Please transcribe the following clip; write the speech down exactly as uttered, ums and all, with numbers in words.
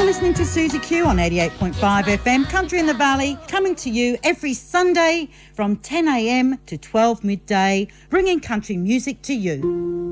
listening to Susie Q on eighty-eight point five F M, Country in the Valley, coming to you every Sunday from ten a m to twelve midday, bringing country music to you.